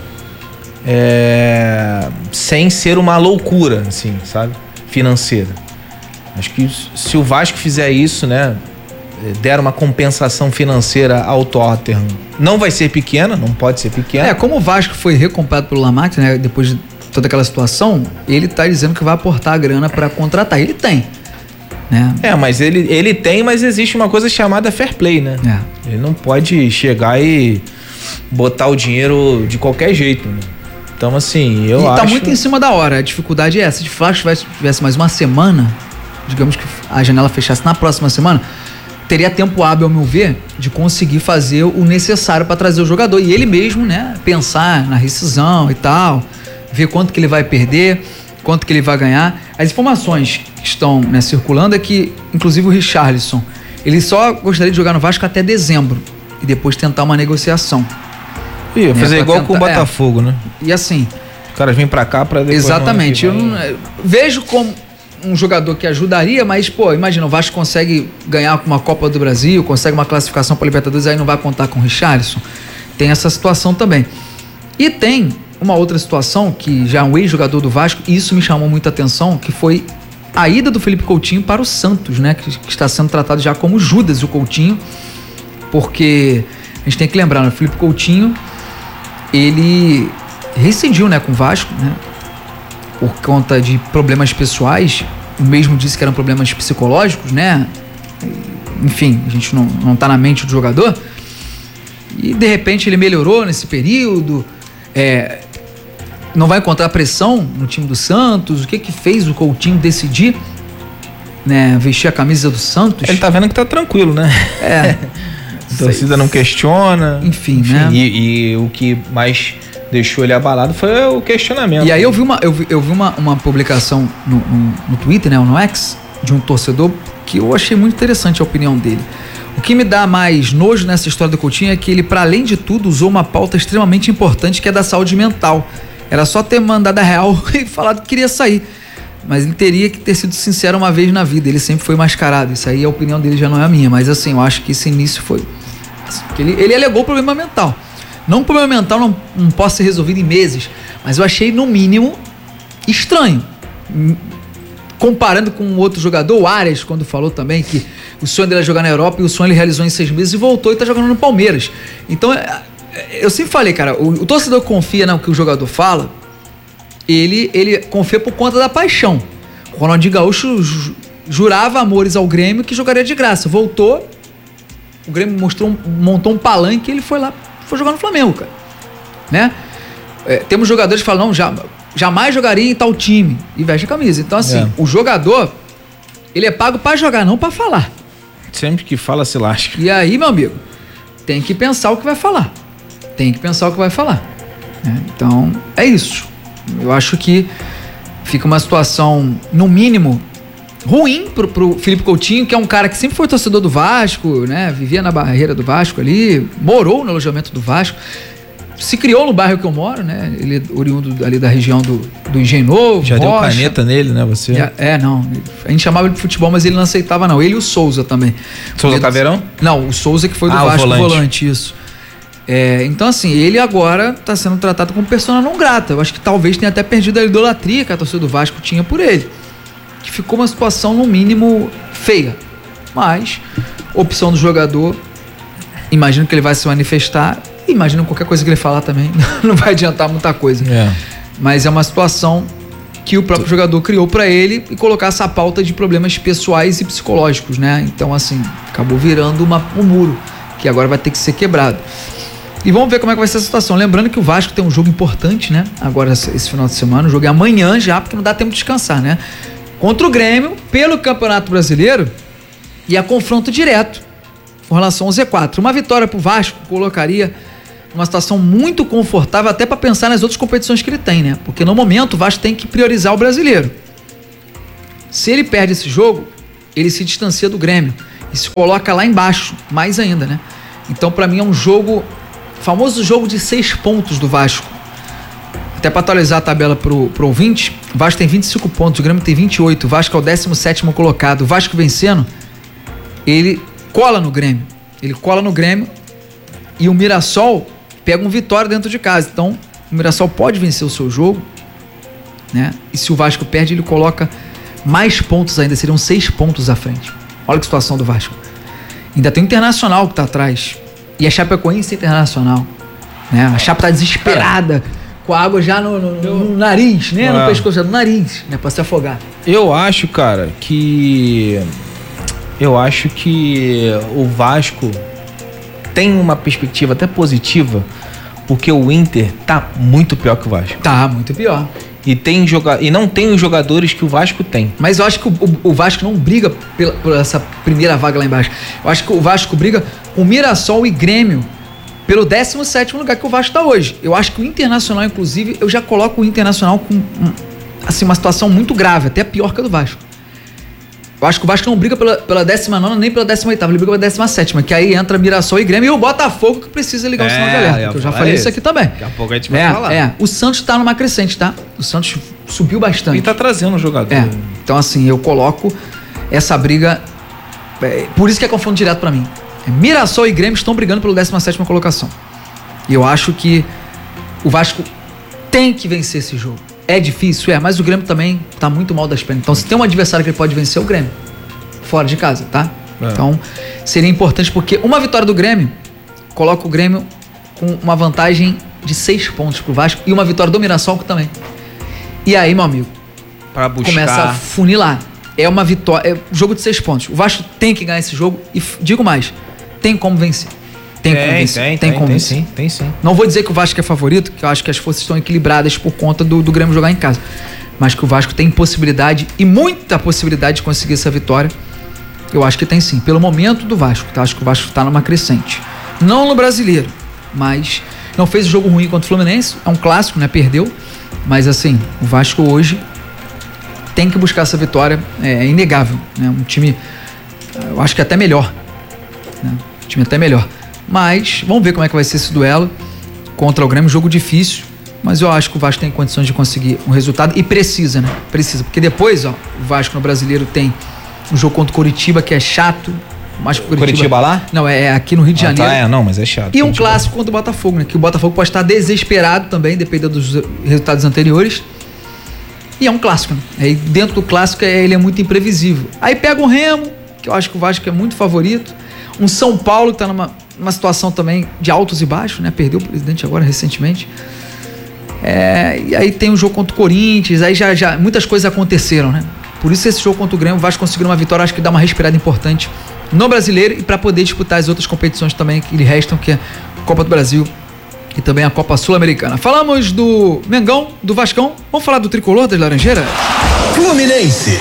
é, sem ser uma loucura, assim, sabe? Financeira. Acho que se o Vasco fizer isso, né, der uma compensação financeira ao Tottenham, não vai ser pequena, não pode ser pequena. É, como o Vasco foi recomprado pelo Lamarck, né, depois de toda aquela situação, ele tá dizendo que vai aportar a grana para contratar. Ele tem, né? É, mas ele, ele tem, mas existe uma coisa chamada fair play, né? É. Ele não pode chegar e botar o dinheiro de qualquer jeito, né? Então, assim, eu e acho... tá muito em cima da hora. A dificuldade é essa. Se o Vasco tivesse mais uma semana, digamos que a janela fechasse na próxima semana, teria tempo hábil, ao meu ver, de conseguir fazer o necessário para trazer o jogador. E ele mesmo, né, pensar na rescisão e tal, ver quanto que ele vai perder, quanto que ele vai ganhar. As informações que estão, né, circulando é que, inclusive, o Richarlison, ele só gostaria de jogar no Vasco até dezembro e depois tentar uma negociação. Ia né, fazer igual tentar, com o Botafogo, é. né? E assim... Os caras vêm pra cá pra depois... Exatamente. Eu não, eu vejo como um jogador que ajudaria, mas, pô, imagina, o Vasco consegue ganhar uma Copa do Brasil, consegue uma classificação pra Libertadores, aí não vai contar com o Richarlison. Tem essa situação também. E tem uma outra situação, que já é um ex-jogador do Vasco, e isso me chamou muita atenção, que foi a ida do Felipe Coutinho para o Santos, né? Que, que está sendo tratado já como Judas, o Coutinho, porque a gente tem que lembrar, né? O Felipe Coutinho, ele rescindiu, né, com o Vasco, né, por conta de problemas pessoais. O mesmo disse que eram problemas psicológicos, né? Enfim, a gente não, não tá na mente do jogador. E de repente ele melhorou nesse período. É, não vai encontrar pressão no time do Santos. O que que fez o Coutinho decidir, né, vestir a camisa do Santos? Ele tá vendo que tá tranquilo, né? É. A torcida não questiona. Enfim, enfim né? E, e o que mais deixou ele abalado foi o questionamento. E aí eu vi uma, eu vi, eu vi uma, uma publicação no, no, no Twitter, né, no X, de um torcedor que eu achei muito interessante a opinião dele. O que me dá mais nojo nessa história do Coutinho é que ele, para além de tudo, usou uma pauta extremamente importante, que é da saúde mental. Era só ter mandado a real e falado que queria sair. Mas ele teria que ter sido sincero uma vez na vida. Ele sempre foi mascarado. Isso aí, a opinião dele já não é a minha. Mas assim, eu acho que esse início foi... Ele, ele alegou problema mental. Não um problema mental não, não possa ser resolvido em meses. Mas eu achei, no mínimo, estranho. Comparando com outro jogador, o Arias, quando falou também que o sonho dele era jogar na Europa, e o sonho ele realizou em seis meses e voltou e tá jogando no Palmeiras. Então, eu sempre falei, cara, o, o torcedor confia no que o jogador fala, ele, ele confia por conta da paixão. O Ronaldinho Gaúcho jurava amores ao Grêmio que jogaria de graça. Voltou, o Grêmio mostrou um, montou um palanque e ele foi lá, foi jogar no Flamengo, cara. Né? É, temos jogadores que falam, não, já, jamais jogaria em tal time, e veste a camisa. Então, assim, é. o jogador, ele é pago pra jogar, não pra falar. Sempre que fala, se lasca. E aí, meu amigo, tem que pensar o que vai falar. Tem que pensar o que vai falar. É, então, é isso. Eu acho que fica uma situação, no mínimo, ruim pro, pro Felipe Coutinho, que é um cara que sempre foi torcedor do Vasco, né? Vivia na barreira do Vasco ali, morou no alojamento do Vasco, se criou no bairro que eu moro, né? Ele é oriundo ali da região do, do Engenho Novo. Já Rocha. Deu caneta nele, né? Você? É, é, não. A gente chamava ele de futebol, mas ele não aceitava, não. Ele e o Souza também. Souza ele, Caveirão? Não, o Souza que foi do ah, Vasco, o volante, volante isso. É, então, assim, ele agora tá sendo tratado como persona não grata. Eu acho que talvez tenha até perdido a idolatria que a torcida do Vasco tinha por ele. Que ficou uma situação, no mínimo, feia. Mas, opção do jogador, imagino que ele vai se manifestar. Imagino qualquer coisa que ele falar também, não vai adiantar muita coisa. É. Mas é uma situação que o próprio jogador criou pra ele e colocar essa pauta de problemas pessoais e psicológicos, né? Então, assim, acabou virando uma, um muro que agora vai ter que ser quebrado. E vamos ver como é que vai ser essa situação. Lembrando que o Vasco tem um jogo importante, né? Agora, esse final de semana, o jogo é amanhã já, porque não dá tempo de descansar, né? Contra o Grêmio, pelo Campeonato Brasileiro, e a confronto direto com relação ao Z quatro. Uma vitória pro Vasco colocaria uma situação muito confortável até para pensar nas outras competições que ele tem, né? Porque no momento o Vasco tem que priorizar o brasileiro. Se ele perde esse jogo, ele se distancia do Grêmio e se coloca lá embaixo, mais ainda, né? Então, para mim, é um jogo, famoso jogo de seis pontos do Vasco. Até para atualizar a tabela pro, pro ouvinte, o Vasco tem vinte e cinco pontos, o Grêmio tem vinte e oito, o Vasco é o décimo sétimo colocado. O Vasco vencendo, ele cola no Grêmio. Ele cola no Grêmio e o Mirassol pega um Vitória dentro de casa. Então, o Mirassol pode vencer o seu jogo, né? E se o Vasco perde, ele coloca mais pontos ainda, seriam seis pontos à frente. Olha que situação do Vasco. Ainda tem o Internacional que tá atrás. E a Chapecoense Internacional, né? A Chape tá desesperada, com a água já no, no, no, no nariz, né? No pescoço, já no nariz, né? Pra se afogar. Eu acho, cara, que... Eu acho que o Vasco tem uma perspectiva até positiva, porque o Inter tá muito pior que o Vasco. Tá, muito pior. E, tem joga... e não tem os jogadores que o Vasco tem. Mas eu acho que o, o, o Vasco não briga pela, por essa primeira vaga lá embaixo. Eu acho que o Vasco briga com Mirassol e Grêmio pelo décimo sétimo lugar que o Vasco está hoje. Eu acho que o Internacional, inclusive, eu já coloco o Internacional com assim, uma situação muito grave, até pior que a do Vasco. Eu acho que o Vasco não briga pela, pela décima nona nem pela décima oitava, ele briga pela décima sétima, que aí entra Mirassol e Grêmio e o Botafogo que precisa ligar o sinal de alerta. Eu, eu já falei isso. isso aqui também. Daqui a pouco a gente vai é, falar. É, o Santos tá numa crescente, tá? O Santos subiu bastante. E tá trazendo o jogador. É, então assim, eu coloco essa briga, é, por isso que é confronto direto pra mim. É, Mirassol e Grêmio estão brigando pela décima sétima colocação. E eu acho que o Vasco tem que vencer esse jogo. É difícil, é, mas o Grêmio também tá muito mal das pernas. Então, se tem um adversário que ele pode vencer, é o Grêmio. Fora de casa, tá? É. Então, seria importante, porque uma vitória do Grêmio coloca o Grêmio com uma vantagem de seis pontos pro Vasco e uma vitória do Mirassol também. E aí, meu amigo, pra buscar... começa a funilar. É uma vitória, é jogo de seis pontos. O Vasco tem que ganhar esse jogo e, digo mais, tem como vencer. Tem, tem como vencer. Tem, tem, tem, como tem vencer. sim, tem sim. Não vou dizer que o Vasco é favorito, que eu acho que as forças estão equilibradas por conta do, do Grêmio jogar em casa. Mas que o Vasco tem possibilidade, e muita possibilidade de conseguir essa vitória. Eu acho que tem sim. Pelo momento do Vasco, tá? Acho que o Vasco tá numa crescente. Não no brasileiro, mas não fez o jogo ruim contra o Fluminense. É um clássico, né? Perdeu. Mas assim, o Vasco hoje tem que buscar essa vitória. É, é inegável, né? Um time, eu acho que até melhor. Né? Um time até melhor. Mas vamos ver como é que vai ser esse duelo contra o Grêmio. Jogo difícil, mas eu acho que o Vasco tem condições de conseguir um resultado e precisa, né? Precisa, porque depois, ó, o Vasco no brasileiro tem um jogo contra o Coritiba que é chato. Mas Curitiba, Curitiba lá? Não, é aqui no Rio de ah, Janeiro. Tá, é, não, mas é chato. E um Curitiba. Clássico contra o Botafogo, né? Que o Botafogo pode estar desesperado também, dependendo dos resultados anteriores. E é um clássico, né? Aí dentro do clássico ele é muito imprevisível. Aí pega o Remo, que eu acho que o Vasco é muito favorito. Um São Paulo que tá numa uma situação também de altos e baixos, né? Perdeu o presidente agora recentemente. É, e aí tem o jogo contra o Corinthians, aí já, já muitas coisas aconteceram, né? Por isso esse jogo contra o Grêmio, o Vasco conseguiu uma vitória, acho que dá uma respirada importante no brasileiro e para poder disputar as outras competições também que lhe restam, que é a Copa do Brasil e também a Copa Sul-Americana. Falamos do Mengão, do Vascão, vamos falar do Tricolor das Laranjeiras? Fluminense.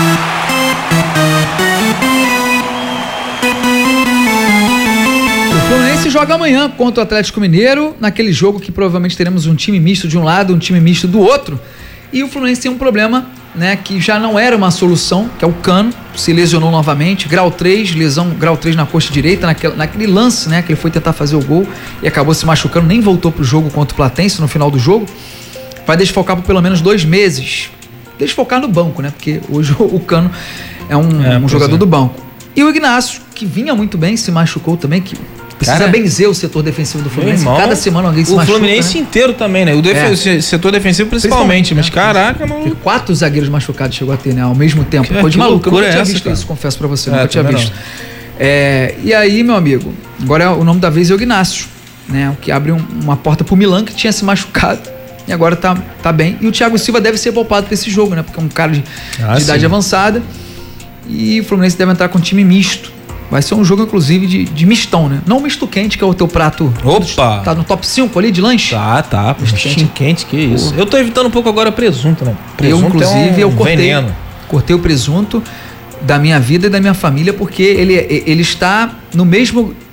O Fluminense joga amanhã contra o Atlético Mineiro, naquele jogo que provavelmente teremos um time misto de um lado, um time misto do outro. E o Fluminense tem um problema, né, que já não era uma solução, que é o Cano, se lesionou novamente, grau três, lesão grau três na coxa direita, naquele, naquele lance, né, que ele foi tentar fazer o gol e acabou se machucando, nem voltou pro jogo contra o Platense no final do jogo. Vai desfocar por pelo menos dois meses. Desfocar no banco, né, porque hoje o Cano é um, é, um jogador é. do banco. E o Ignacio, que vinha muito bem, se machucou também, que precisa Cara, benzer o setor defensivo do Fluminense. Irmão, cada semana alguém se o machuca. O Fluminense, né, inteiro também, né? O def- é. setor defensivo principalmente. principalmente mas, né, caraca, mano. Quatro zagueiros machucados chegou a ter, né? Ao mesmo tempo. Que, Foi de maluco. Eu nunca tinha essa, visto cara. isso, confesso pra você. É, nunca tinha visto. É, e aí, meu amigo, agora o nome da vez é o Ignacio, né? O que abre um, uma porta pro Milan, que tinha se machucado. E agora tá, tá bem. E o Thiago Silva deve ser poupado pra esse jogo, né? Porque é um cara de, ah, de idade avançada. E o Fluminense deve entrar com um time misto. Vai ser um jogo, inclusive, de, de mistão, né? Não misto quente, que é o teu prato. Opa! Tá no top cinco ali de lanche? Tá, tá. Misto quente. quente, que isso. Pô. Eu tô evitando um pouco agora presunto, né? Presunto eu, inclusive, é um eu cortei, veneno. cortei o presunto da minha vida e da minha família, porque ele, ele está no mesmo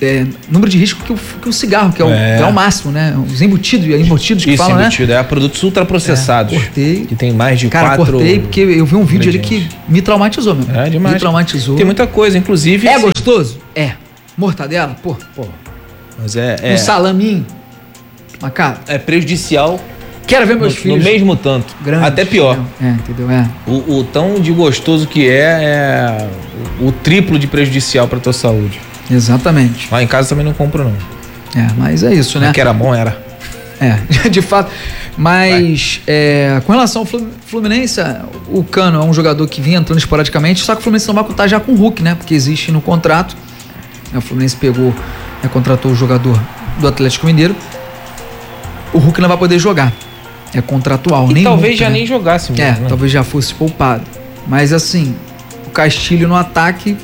é, número de risco que o, que o cigarro, que é o, é. que é o máximo, né? Os embutidos, embutidos que Isso, falam, embutido, né? É, produtos ultraprocessados. É, cortei. Que tem mais de Cara, quatro... cortei porque eu vi um vídeo ali que me traumatizou, meu. É demais. Me traumatizou. Tem muita coisa, inclusive... É gostoso? É. Mortadela? Pô, pô. Mas é... é... Um salaminho? Mas, cara... É prejudicial... Quero ver meus no, filhos... No mesmo tanto. Grandes, até pior. É, entendeu? É. O, o tão de gostoso que é, é o, o triplo de prejudicial pra tua saúde. Exatamente. Lá em casa também não compro, não. É, mas é isso, né? Mas que era bom, era. É, de fato. Mas é, com relação ao Fluminense, o Cano é um jogador que vinha entrando esporadicamente, só que o Fluminense não vai contar já com o Hulk, né? Porque existe no contrato. O Fluminense pegou, né, contratou o jogador do Atlético Mineiro. O Hulk não vai poder jogar. É contratual. E nem talvez Hulk, já né? nem jogasse mesmo. É, né? talvez já fosse poupado. Mas assim, o Castilho no ataque,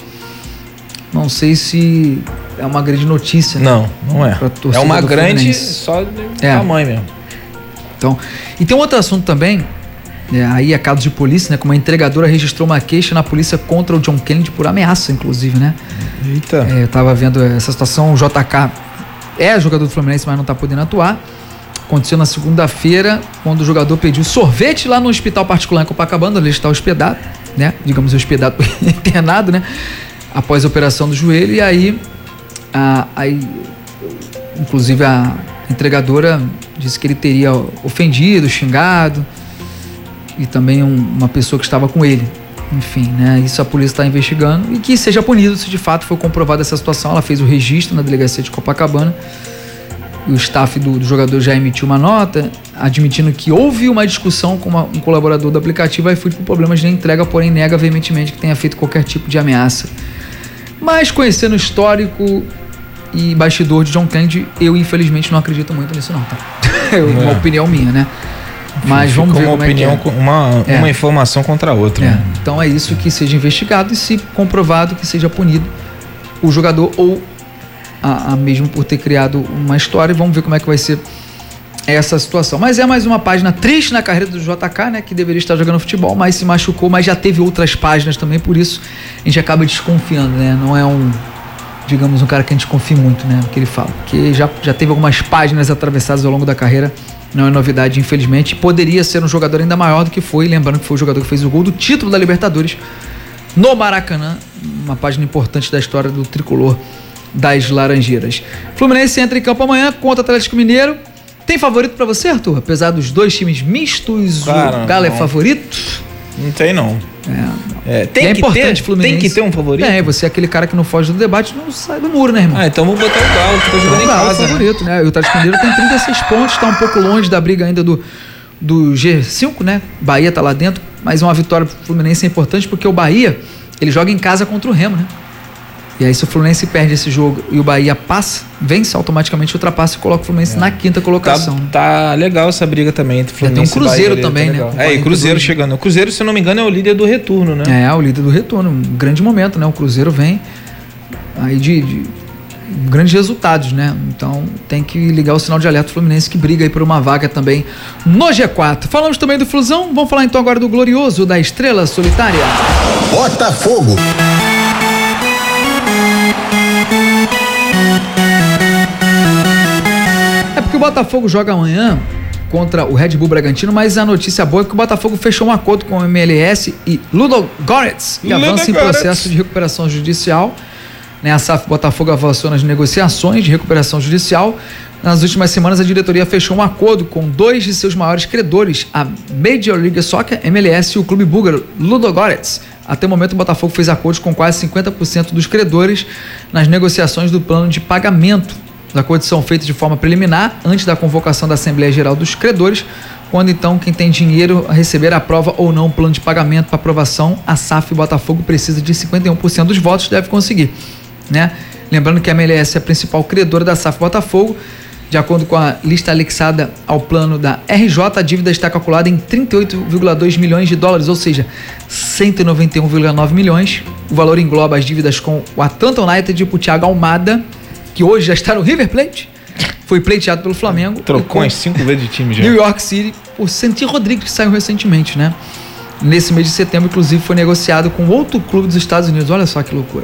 não sei se é uma grande notícia. Não, né? não é. É uma grande Fluminense. só de É. tamanho mesmo. Então, e tem um outro assunto também, é, aí é caso de polícia, né? Como a entregadora registrou uma queixa na polícia contra o John Kennedy por ameaça, inclusive, né? Eita. É, eu tava vendo essa situação, o J K é jogador do Fluminense, mas não tá podendo atuar. Aconteceu na segunda-feira, quando o jogador pediu sorvete lá no hospital particular em Copacabana, ele está hospedado, né? Digamos hospedado, internado, né? Após a operação do joelho, e aí, a, aí inclusive a entregadora disse que ele teria ofendido, xingado, e também um, uma pessoa que estava com ele. Enfim, né? Isso a polícia está investigando e que seja punido se de fato for comprovada essa situação. Ela fez o registro na delegacia de Copacabana. O staff do, do jogador já emitiu uma nota admitindo que houve uma discussão com uma, um colaborador do aplicativo iFood por problemas de entrega, porém nega veementemente que tenha feito qualquer tipo de ameaça. Mas conhecendo o histórico e bastidor de John Kennedy, eu infelizmente não acredito muito nisso não, tá? É uma É. opinião minha, né? Mas vamos ver uma como opinião, é que é. Uma, É. uma informação contra a outra. É, né? então é isso, que seja investigado e, se comprovado, que seja punido o jogador ou a, a mesmo por ter criado uma história. Vamos ver como é que vai ser essa situação. Mas é mais uma página triste na carreira do J K, né? Que deveria estar jogando futebol, mas se machucou, mas já teve outras páginas também, por isso a gente acaba desconfiando, né? Não é um, digamos, um cara que a gente confia muito, né? No que ele fala. Porque já, já teve algumas páginas atravessadas ao longo da carreira. Não é novidade, infelizmente. Poderia ser um jogador ainda maior do que foi. Lembrando que foi o jogador que fez o gol do título da Libertadores no Maracanã. Uma página importante da história do tricolor das Laranjeiras. Fluminense entra em campo amanhã contra o Atlético Mineiro. Tem favorito pra você, Arthur? Apesar dos dois times mistos, Cara, o Galo é não. favorito? Não tem, não. É, É, tem é que importante, ter, Fluminense. Tem que ter um favorito? É, você é aquele cara que não foge do debate, não sai do muro, né, irmão? Ah, então vamos botar o Galo, que tá jogando O em Galo é o casa. né? favorito, né? E o Atlético Mineiro tem trinta e seis pontos, tá um pouco longe da briga ainda do, do G cinco, né? Bahia tá lá dentro, mas uma vitória pro Fluminense é importante porque o Bahia, ele joga em casa contra o Remo, né? E aí se o Fluminense perde esse jogo e o Bahia passa, vence, automaticamente ultrapassa e coloca o Fluminense É. na quinta colocação. Tá, né? tá legal essa briga também entre Fluminense tem um e Bahia Cruzeiro ali, também, tá né? legal. Com É, e Cruzeiro quarenta e dois. chegando. O Cruzeiro, se eu não me engano, é o líder do retorno, né? É, o líder do retorno, um grande momento, né? O Cruzeiro vem aí de, de grandes resultados, né? Então tem que ligar o sinal de alerta do Fluminense, que briga aí por uma vaga também no G quatro. Falamos também do Flusão, vamos falar então agora do glorioso da Estrela Solitária. Botafogo. É porque o Botafogo joga amanhã contra o Red Bull Bragantino, mas a notícia boa é que o Botafogo fechou um acordo com o M L S e Ludogorets, que avança em processo de recuperação judicial. Né, a S A F Botafogo avançou nas negociações de recuperação judicial. Nas últimas semanas, a diretoria fechou um acordo com dois de seus maiores credores, a Major League Soccer, M L S, e o clube búlgaro Ludogorets. Até o momento, o Botafogo fez acordos com quase cinquenta por cento dos credores nas negociações do plano de pagamento. Os acordos são feitos de forma preliminar, antes da convocação da Assembleia Geral dos Credores, quando então quem tem dinheiro a receber aprova ou não o plano de pagamento para aprovação. A S A F Botafogo precisa de cinquenta e um por cento dos votos, deve conseguir, né? Lembrando que a M L S é a principal credora da S A F Botafogo. De acordo com a lista anexada ao plano da R J, a dívida está calculada em trinta e oito vírgula dois milhões de dólares, ou seja, cento e noventa e um vírgula nove milhões. O valor engloba as dívidas com o Atlanta United e o Thiago Almada, que hoje já está no River Plate, foi pleiteado pelo Flamengo. Trocou umas cinco vezes de time já. New York City, por Santi Rodrigues, que saiu recentemente, né? Nesse mês de setembro, inclusive, foi negociado com outro clube dos Estados Unidos. Olha só que loucura.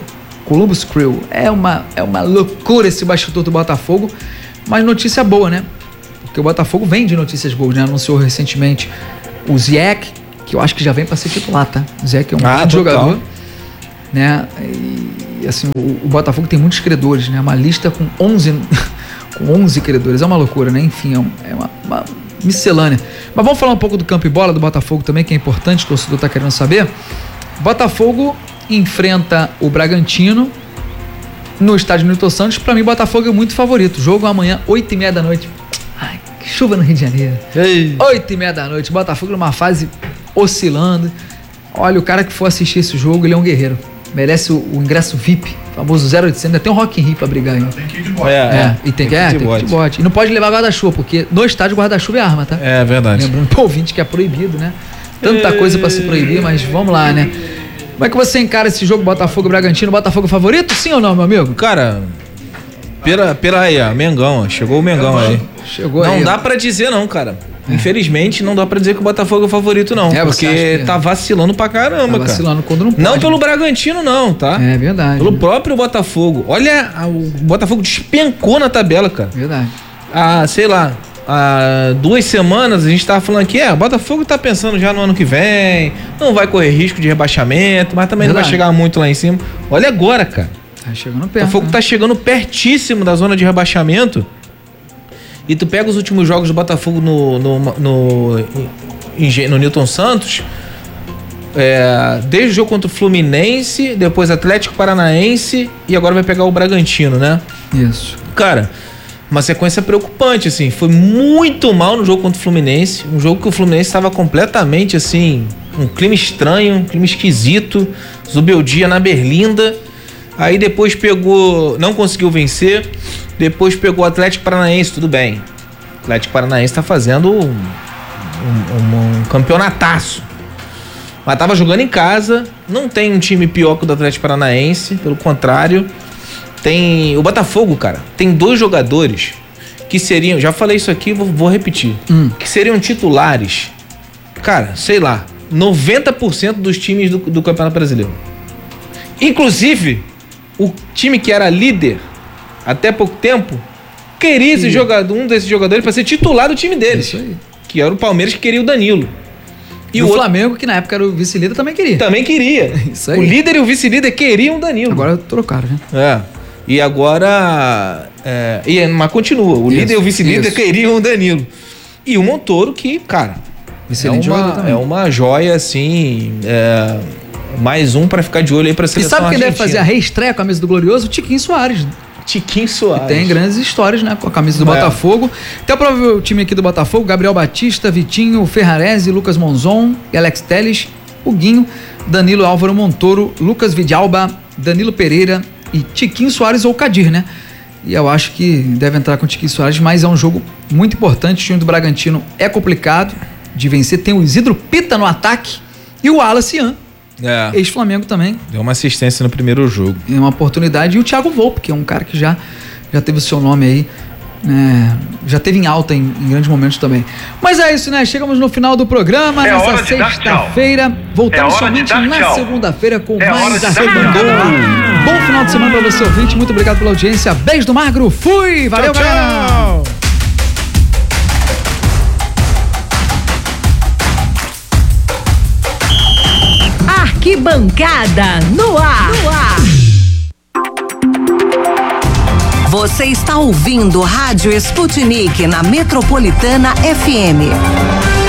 Columbus Crew. É uma, é uma loucura esse bastidor do Botafogo, mas notícia boa, né? Porque o Botafogo vem de notícias boas, né? Anunciou recentemente o Ziyech, que eu acho que já vem para ser titular, tá? O Ziyech é um ah, grande jogador, né? E assim, o, o Botafogo tem muitos credores, né? Uma lista com onze, com onze credores, é uma loucura, né? Enfim, é, um, é uma, uma miscelânea. Mas vamos falar um pouco do campo e bola do Botafogo também, que é importante, o torcedor tá querendo saber. Botafogo enfrenta o Bragantino no estádio Newton Santos. Pra mim, Botafogo é muito favorito. Jogo amanhã, oito e meia da noite. Ai, que chuva no Rio de Janeiro. oito e meia da noite. Botafogo numa fase oscilando. Olha, o cara que for assistir esse jogo, ele é um guerreiro. Merece o, o ingresso V I P, famoso zero oitocentos. Tem um Rock in Rio pra brigar aí. Tem que ir de bote. É, é. é. E tem, tem que, é, tem que ir de bote. E não pode levar guarda-chuva, porque no estádio guarda-chuva é arma, tá? É verdade. Lembrando pro ouvinte que é proibido, né? Tanta Ei. coisa pra se proibir, mas vamos lá, né? Como é que você encara esse jogo Botafogo e Bragantino? Botafogo favorito, sim ou não, meu amigo? Cara, pera, pera aí, ó, Mengão, chegou o Mengão aí. Chegou não aí. Não dá pra dizer não, cara. É. Infelizmente, não dá pra dizer que o Botafogo é o favorito, não. É, porque tá vacilando pra caramba, tá vacilando cara. Quando não pode. Não pelo Bragantino, não, tá? É verdade. Pelo próprio Botafogo. Olha, o Botafogo despencou na tabela, cara. Verdade. Ah, sei lá, há duas semanas a gente tava falando aqui, é, o Botafogo tá pensando já no ano que vem, não vai correr risco de rebaixamento, mas também verdade. Não vai chegar muito lá em cima. Olha agora, cara. Tá chegando perto. O Botafogo né? tá chegando pertíssimo da zona de rebaixamento. E tu pega os últimos jogos do Botafogo no, no, no, no, no Newton Santos, é, desde o jogo contra o Fluminense, depois Atlético Paranaense e agora vai pegar o Bragantino, né? Isso. Cara, uma sequência preocupante, assim. Foi muito mal no jogo contra o Fluminense. Um jogo que o Fluminense estava completamente, assim, um clima estranho, um clima esquisito. Zubeldia na berlinda. Aí depois pegou... Não conseguiu vencer. Depois pegou o Atlético Paranaense, tudo bem. O Atlético Paranaense tá fazendo um, um, um campeonataço. Mas tava jogando em casa. Não tem um time pior que o do Atlético Paranaense. Pelo contrário. Tem... O Botafogo, cara, tem dois jogadores que seriam... Já falei isso aqui, vou, vou repetir. Hum. Que seriam titulares. Cara, sei lá. noventa por cento dos times do, do Campeonato Brasileiro. Inclusive, o time que era líder até pouco tempo queria esse jogador, um desses jogadores para ser titular do time deles. Isso aí. Que era o Palmeiras, que queria o Danilo. E, e o, o Flamengo, que na época era o vice-líder, também queria. Também queria. Isso aí. O líder e o vice-líder queriam o Danilo. Agora trocaram, né? É. E agora... É, e, mas continua. O isso, líder e o vice-líder queriam o Danilo. E o Montoro, que, cara... Excelente é uma, é uma joia, assim... É, mais um pra ficar de olho aí pra seleção argentina. E sabe quem argentina. deve fazer a reestreia com a camisa do Glorioso? O Tiquinho Soares. Tiquinho Soares. E tem grandes histórias, né? Com a camisa do é. Botafogo. Até o próprio time aqui do Botafogo: Gabriel Batista, Vitinho, Ferrarese, Lucas Monzon, Alex Telles, o Guinho, Danilo Álvaro Montoro, Lucas Vidalba, Danilo Pereira e Tiquinho Soares ou Kadir, né? E eu acho que deve entrar com o Tiquinho Soares, mas é um jogo muito importante. O time do Bragantino é complicado de vencer. Tem o Isidro Pita no ataque e o Wallace Ian. É. Ex-Flamengo também. Deu uma assistência no primeiro jogo. É uma oportunidade. E o Thiago Volpe, que é um cara que já, já teve o seu nome aí, né? Já teve em alta em, em grandes momentos também. Mas é isso, né? Chegamos no final do programa. É nessa sexta-feira. Voltamos é somente na segunda-feira com é mais Arredondou. Bom final de semana pra você, ouvinte. Muito obrigado pela audiência. Beijo do Magro. Fui! Valeu, tchau, galera! Tchau. Arquibancada no ar. no ar. Você está ouvindo Rádio Sputnik na Metropolitana F M.